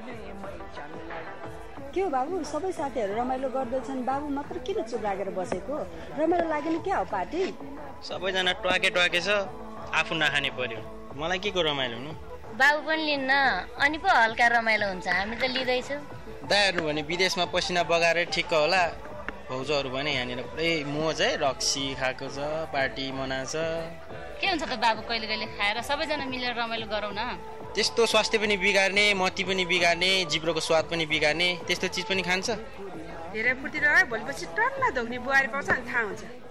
के हो बाबु, सबै साथीहरू रमाइलो गर्दैछन्, बाबु मात्र किन चुप लागेर बसेको? रमाइलो लागेन क्या हो पार्टी? सबैजना ट्वाके छ, आफू नखाने पर्यो। मलाई के को रमाइलो हुनु? बाबु पनि लिन्न अनि पो हल्का रमाइलो हुन्छ, हामी त लिँदैछौँ। दाइहरू भने विदेशमा पसिना बगाएर ठिक्क होला, भाउजूहरू भने यहाँनिर पुरै मोज है, रक्सी खाएको छ, पार्टी मनाछ। के हुन्छ त बाबु, कहिले कहिले खाएर सबैजना मिलेर रमाइलो गरौँ न। त्यस्तो स्वास्थ्य पनि बिगार्ने, मती पनि बिगार्ने, जिब्रोको स्वाद पनि बिगार्ने त्यस्तो चिज पनि खान्छ? धेरै फुर्ती रह्यो, भोलिपछि टल्ला धोक्ने बुहारी पाउँछ अनि थाहा हुन्छ।